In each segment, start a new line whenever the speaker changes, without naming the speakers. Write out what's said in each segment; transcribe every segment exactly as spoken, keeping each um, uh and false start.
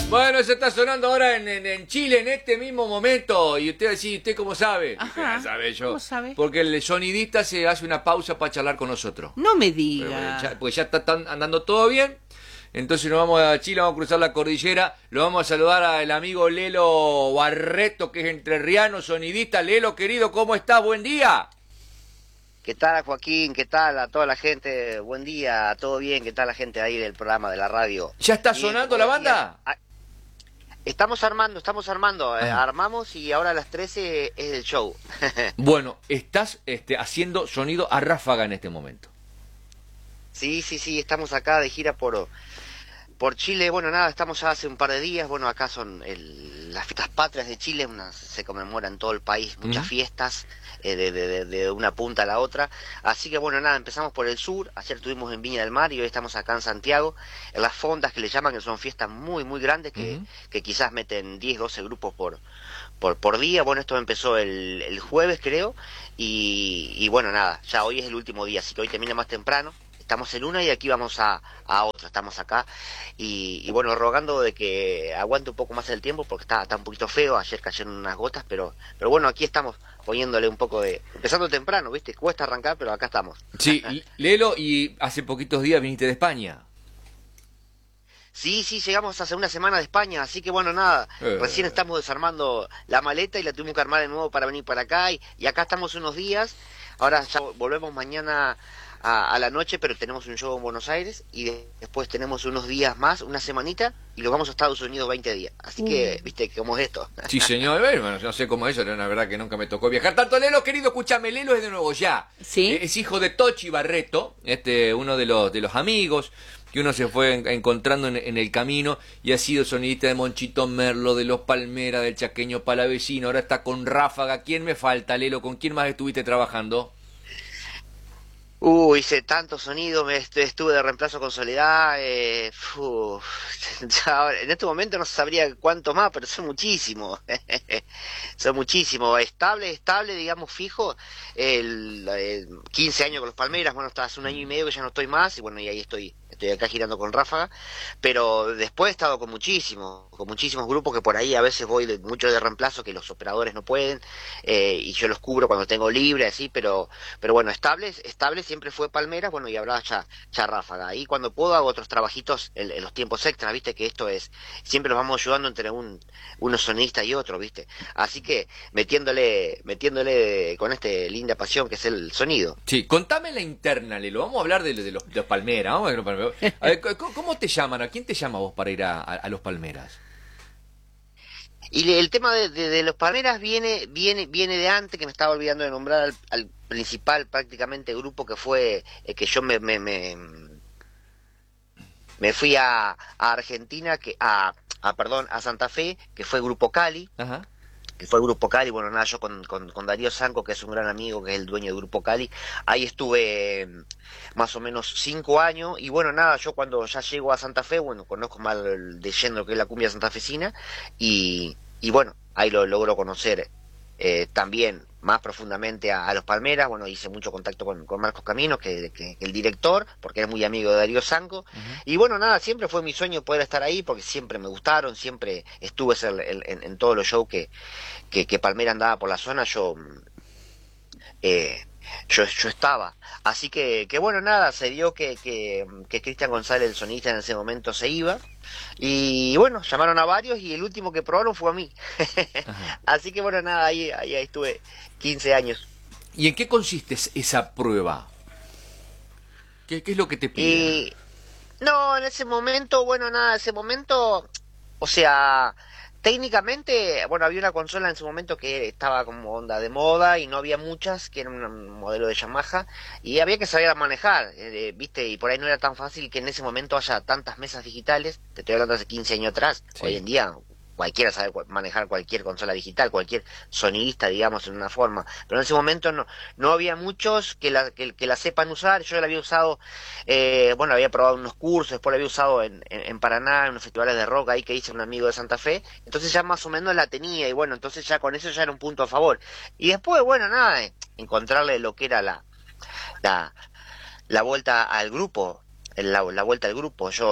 Bueno, eso está sonando ahora en, en, en Chile en este mismo momento. Y usted decía, ¿usted cómo sabe?
Ajá,
¿Qué sabe yo?
¿cómo sabe?
Porque el sonidista se hace una pausa para charlar con nosotros.
No me
Pero,
diga.
eh, ya, pues ya está tan- andando todo bien. Entonces nos vamos a Chile, vamos a cruzar la cordillera. Lo vamos a saludar al amigo Lelo Barreto, que es entrerriano, sonidista. Lelo, querido, ¿cómo estás? Buen día.
¿Qué tal, Joaquín? ¿Qué tal a toda la gente? Buen día, ¿todo bien? ¿Qué tal la gente ahí del programa, de la radio?
¿Ya está
Bien,
sonando
como
la
decía,
banda?
a- Estamos armando, estamos armando, eh,
Ajá.
armamos y ahora a las trece es el show.
Bueno, estás este, haciendo sonido a ráfaga en este momento.
Sí, sí, sí, estamos acá de gira por, por Chile. Bueno, nada, estamos ya hace un par de días. Bueno, acá son el- las fiestas patrias de Chile, unas, se conmemoran en todo el país, muchas
Ujú.
fiestas eh, de, de- de- de una punta a la otra. Así que bueno, nada, empezamos por el sur. Ayer estuvimos en Viña del Mar y hoy estamos acá en Santiago, en las fondas que le llaman, que son fiestas muy, muy grandes, que,
Ujú.
que quizás meten diez, doce grupos por, por, por día. Bueno, esto empezó el, el jueves, creo, y, y bueno, nada, ya hoy es el último día, así que hoy termina más temprano. Estamos en una y aquí vamos a, a otra, estamos acá y, y bueno, rogando de que aguante un poco más el tiempo porque está, está un poquito feo, ayer cayeron unas gotas, pero pero bueno, aquí estamos poniéndole un poco de... Empezando temprano, ¿viste? Cuesta arrancar, pero acá estamos.
Sí, Lelo, y hace poquitos días viniste de España.
Sí, sí, llegamos hace una semana de España, así que bueno, nada,
Eh.
recién estamos desarmando la maleta y la tuvimos que armar de nuevo para venir para acá y, y acá estamos unos días, ahora ya volvemos mañana a, a la noche, pero tenemos un show en Buenos Aires y de- después tenemos unos días más, una semanita y nos vamos a Estados Unidos veinte días, así que, viste, ¿cómo es esto?
Sí, señor. Bueno, no sé cómo es eso, la verdad que nunca me tocó viajar tanto. Lelo, querido, escúchame, Lelo es de Nuevo Ya.
Sí.
Eh, Es hijo de Tochi Barreto, este, uno de los, de los amigos que uno se fue en- encontrando en, en el camino y ha sido sonidista de Monchito Merlo, de Los Palmeras, del Chaqueño Palavecino, ahora está con Ráfaga. ¿Quién me falta, Lelo? ¿Con quién más estuviste trabajando?
Uh, hice tanto sonido, me est- estuve de reemplazo con Soledad, eh, fu, ya ahora- en este momento no sabría cuánto más, pero son muchísimos, son muchísimos, estable, estable, digamos, fijo, el, el quince años con los Palmeras, bueno, hasta hace un año y medio que ya no estoy más, y bueno, y ahí estoy, estoy acá girando con Ráfaga, pero después he estado con muchísimos, con muchísimos grupos que por ahí a veces voy de, mucho de reemplazo que los operadores no pueden, eh, y yo los cubro cuando tengo libre, así, pero pero bueno, estable, estable siempre fue Palmeras, bueno, y ahora ya, ya Ráfaga. Ahí cuando puedo hago otros trabajitos en, en los tiempos extras, viste, que esto es, siempre nos vamos ayudando entre un, unos sonistas y otro, viste. Así que metiéndole, metiéndole con este linda pasión que es el sonido.
Sí, contame la interna, Lelo. Vamos a hablar de, de los, de los Palmeras. Vamos a ver los Palmeras. A ver, ¿cómo, cómo te llaman? ¿A quién te llama vos para ir a, a, a los Palmeras?
Y le- el tema de, de- de los Palmeras viene, viene, viene de antes, que me estaba olvidando de nombrar al, al principal prácticamente grupo que fue, eh, que yo me, me, me, me fui a, a Argentina, que a, a, perdón, a Santa Fe, que fue Grupo Cali,
Ajá.
que fue el Grupo Cali, bueno, nada, yo con, con, con Darío Sanco, que es un gran amigo, que es el dueño del Grupo Cali, ahí estuve eh, más o menos cinco años, y bueno, nada, yo cuando ya llego a Santa Fe, bueno, conozco más el- de lleno lo que es la cumbia santafesina, y, y bueno, ahí lo logro conocer eh, también más profundamente a, a los Palmeras, bueno, hice mucho contacto con, con Marcos Caminos, que, que- que el director, porque es muy amigo de Darío Sanco,
Ujú.
y bueno, nada, siempre fue mi sueño poder estar ahí, porque siempre me gustaron, siempre estuve en, en- en todos los shows que, que, que Palmera andaba por la zona, yo, mm, eh, yo, yo estaba. Así que, que bueno, nada, se dio que, que, que Cristian González, el sonista en ese momento, se iba. Y bueno, llamaron a varios y el último que probaron fue a mí.
Ajá.
Así que bueno, nada, ahí, ahí, ahí estuve quince años.
¿Y en qué consiste es- esa prueba? ¿Qué, qué es lo que te piden?
Y no, en ese momento, bueno, nada, en ese momento, o sea, técnicamente, bueno, había una consola en ese momento que estaba como onda de moda y no había muchas, que era un modelo de Yamaha, y había que saber manejar, eh, viste, y por ahí no era tan fácil que en ese momento haya tantas mesas digitales, te estoy hablando hace quince años atrás,
Sí.
hoy en día cualquiera sabe cu- manejar cualquier consola digital, cualquier sonidista, digamos, en una forma, pero en ese momento no, no había muchos que la, que, que la sepan usar, yo la había usado, eh, bueno, había probado unos cursos, después la había usado en, en, en Paraná, en unos festivales de rock ahí que hice un amigo de Santa Fe, entonces ya más o menos la tenía, y bueno, entonces ya con eso ya era un punto a favor, y después, bueno, nada, eh, encontrarle lo que era la, la, la vuelta al grupo, la, la vuelta al grupo, yo... eh,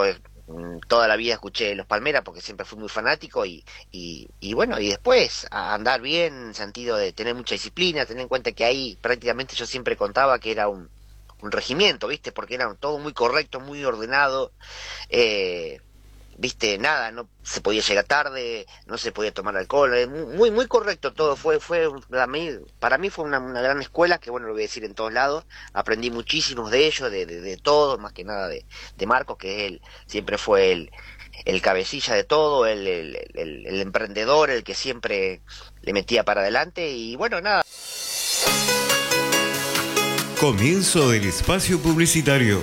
mm, toda la vida escuché Los Palmeras porque siempre fui muy fanático y, y, y bueno, y después a andar bien en el sentido de tener mucha disciplina, tener en cuenta que ahí prácticamente yo siempre contaba que era un, un regimiento, ¿viste? Porque era todo muy correcto, muy ordenado, eh, viste, nada, no se podía llegar tarde, no se podía tomar alcohol, eh, muy muy correcto todo, fue fue para mí, para mí fue una, una gran escuela, que bueno, lo voy a decir en todos lados, aprendí muchísimos de ellos, de, de, de todo, más que nada de, de Marcos, que él siempre fue el, el cabecilla de todo, el, el, el, el emprendedor, el que siempre le metía para adelante, y bueno, nada.
Comienzo del espacio publicitario.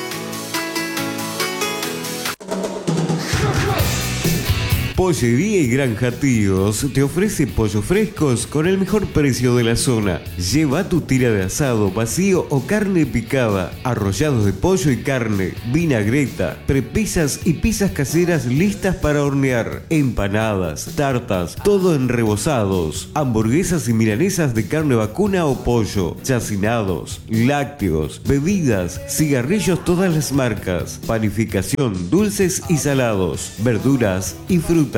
Pollería y Granja Tíos te ofrece pollos frescos con el mejor precio de la zona. Lleva tu tira de asado, vacío o carne picada, arrollados de pollo y carne, vinagreta, prepisas y pizzas caseras listas para hornear, empanadas, tartas, todo en rebozados, hamburguesas y milanesas de carne vacuna o pollo, chacinados, lácteos, bebidas, cigarrillos todas las marcas, panificación, dulces y salados, verduras y frutas.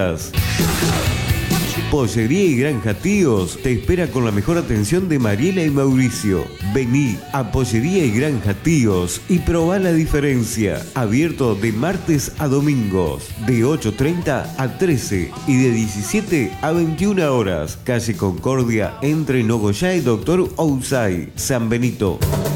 Pollería y Granja Tíos te espera con la mejor atención de Mariela y Mauricio. Vení a Pollería y Granja Tíos y probá la diferencia. Abierto de martes a domingos, de ocho treinta a trece y de diecisiete a veintiuna horas. Calle Concordia entre Nogoyá y Doctor Ousay, San Benito.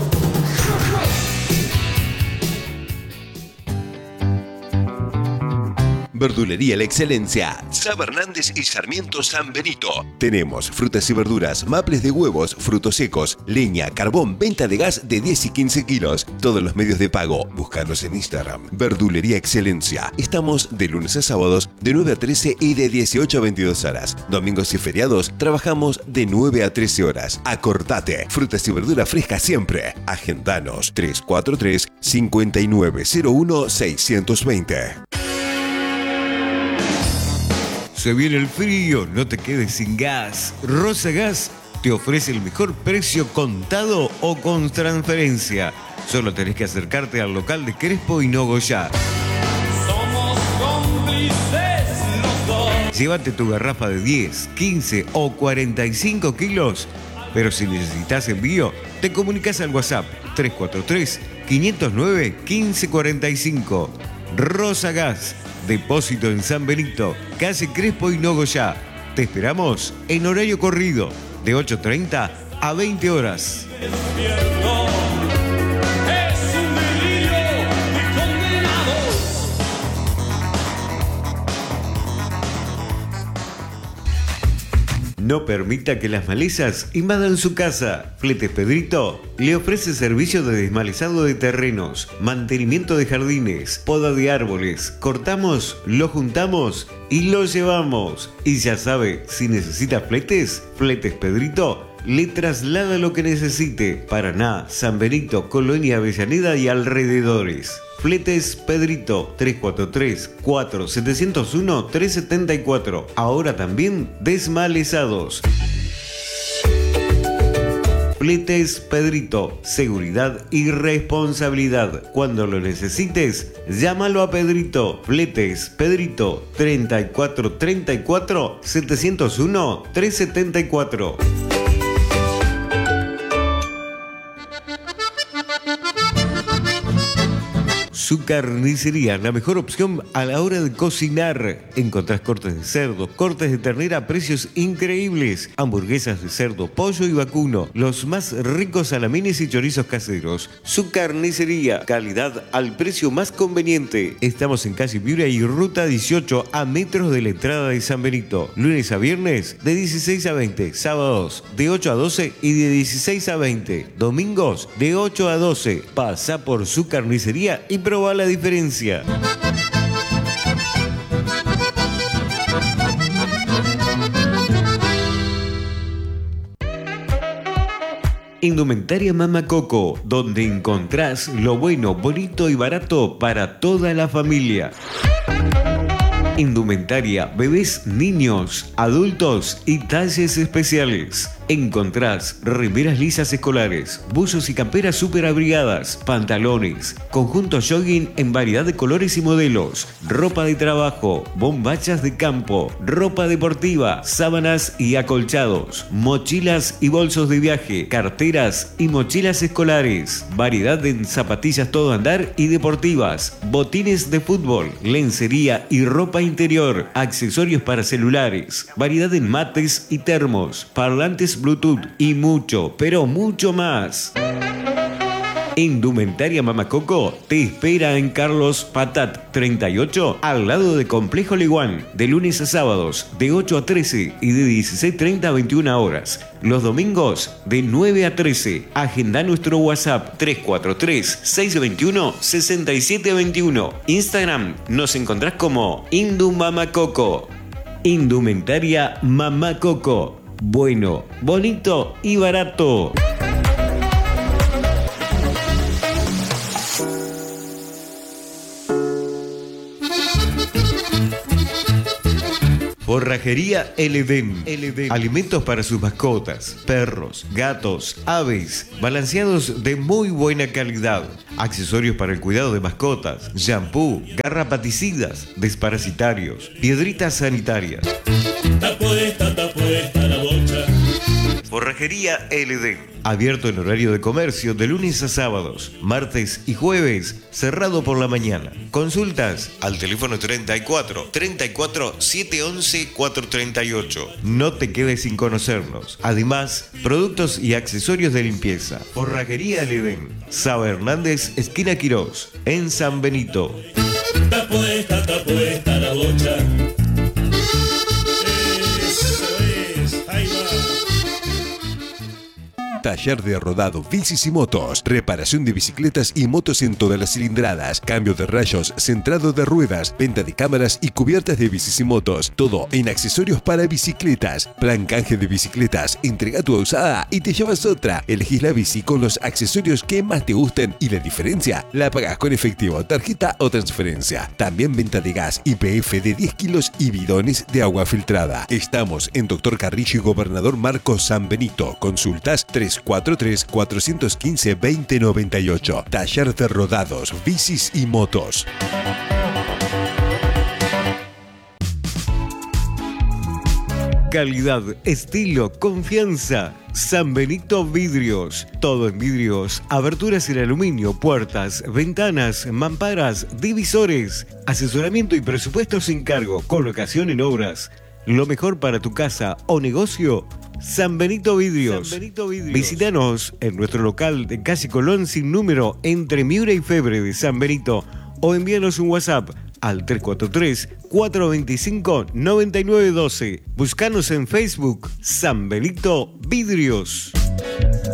Verdulería La Excelencia, Saba Hernández y Sarmiento San Benito. Tenemos frutas y verduras, maples de huevos, frutos secos, leña, carbón, venta de gas de diez y quince kilos. Todos los medios de pago. Búscanos en Instagram. Verdulería Excelencia. Estamos de lunes a sábados de nueve a trece y de dieciocho a veintidós horas. Domingos y feriados trabajamos de nueve a trece horas. Acordate. Frutas y verduras frescas siempre. Agendanos tres cuatro tres, cinco nueve cero uno, seis dos cero.
Se viene el frío, no te quedes sin gas. Rosa Gas te ofrece el mejor precio contado o con transferencia. Solo tenés que acercarte al local de Crespo y Nogoyá.
Somos cómplices los dos.
Llévate tu garrafa de diez, quince o cuarenta y cinco kilos. Pero si necesitas envío, te comunicas al WhatsApp tres cuatro tres, cinco cero nueve, uno cinco cuatro cinco. Rosa Gas. Depósito en San Benito, calle Crespo y Nogoyá. Te esperamos en horario corrido, de ocho treinta a veinte horas.
Despierto. Es un delirio de condenados.
No permita que las malezas invadan su casa. Fletes Pedrito le ofrece servicio de desmalezado de terrenos, mantenimiento de jardines, poda de árboles. Cortamos, lo juntamos y lo llevamos. Y ya sabe, si necesita fletes, Fletes Pedrito le traslada lo que necesite. Paraná, San Benito, Colonia Avellaneda y alrededores. Fletes Pedrito, tres cuatro tres, cuatro siete cero uno, tres siete cuatro. Ahora también desmalezados. Fletes Pedrito, seguridad y responsabilidad. Cuando lo necesites, llámalo a Pedrito. Fletes Pedrito, treinta y cuatro treinta y cuatro, setecientos uno, trescientos setenta y cuatro. Su Carnicería, la mejor opción a la hora de cocinar. Encontrás cortes de cerdo, cortes de ternera a precios increíbles, hamburguesas de cerdo, pollo y vacuno, los más ricos salamines y chorizos caseros. Su Carnicería, calidad al precio más conveniente. Estamos en calle Piura y ruta dieciocho, a metros de la entrada de San Benito. Lunes a viernes de dieciséis a veinte, sábados de ocho a doce y de dieciséis a veinte, domingos de ocho a doce. Pasa por Su Carnicería y probá la diferencia. Indumentaria Mama Coco, donde encontrás lo bueno, bonito y barato para toda la familia. Indumentaria, bebés, niños, adultos y talles especiales. Encontrás remeras lisas escolares, buzos y camperas super abrigadas, pantalones, conjuntos jogging en variedad de colores y modelos, ropa de trabajo, bombachas de campo, ropa deportiva, sábanas y acolchados, mochilas y bolsos de viaje, carteras y mochilas escolares, variedad en zapatillas todo andar y deportivas, botines de fútbol, lencería y ropa interior, accesorios para celulares, variedad en mates y termos, parlantes Bluetooth y mucho, pero mucho más. Indumentaria Mamá Coco te espera en Carlos Patat treinta y ocho, al lado de Complejo Liguán, de lunes a sábados de ocho a trece y de dieciséis treinta a veintiuna horas. Los domingos de nueve a trece. Agenda nuestro WhatsApp tres cuatro tres, seis dos uno, seis siete dos uno. Instagram nos encontrás como Indu Mamá Coco. Indumentaria Mamá Coco. Bueno, bonito y barato. Forrajería El Edén. El Edén. Alimentos para sus mascotas, perros, gatos, aves, balanceados de muy buena calidad. Accesorios para el cuidado de mascotas, shampoo, garrapaticidas, desparasitarios, piedritas sanitarias.
Está puesta, está puesta la bocha.
Forrajería El Edén. Abierto en horario de comercio de lunes a sábados, martes y jueves, cerrado por la mañana. Consultas al teléfono treinta y cuatro, treinta y cuatro, setecientos once, cuatrocientos treinta y ocho. No te quedes sin conocernos. Además, productos y accesorios de limpieza. Forrajería El Edén. Saba Hernández, esquina Quirós, en San Benito.
Está puesta, está puesta la bocha. Eso es, ahí va.
Taller de rodado, bicis y motos, reparación de bicicletas y motos en todas las cilindradas, cambio de rayos, centrado de ruedas, venta de cámaras y cubiertas de bicis y motos, todo en accesorios para bicicletas. Plan canje de bicicletas, entrega tu usada y te llevas otra. Elegís la bici con los accesorios que más te gusten y la diferencia la pagás con efectivo, tarjeta o transferencia. También venta de gas I P F de diez kilos y bidones de agua filtrada. Estamos en Doctor Carrillo y Gobernador Marcos San Benito. Consultas tres cuatro tres, cuatro uno cinco, dos cero nueve ocho. Taller de rodados, bicis y motos.
Calidad, estilo, confianza. San Benito Vidrios. Todo en vidrios, aberturas en aluminio, puertas, ventanas, mamparas, divisores. Asesoramiento y presupuesto sin cargo. Colocación en obras. Lo mejor para tu casa o negocio. San Benito Vidrios. San Benito Vidrios. Visítanos en nuestro local de calle Colón sin número entre Miura y Febre de San Benito o envíanos un WhatsApp al tres cuatro tres, cuatro dos cinco, nueve nueve uno dos. Búscanos en Facebook San Benito Vidrios.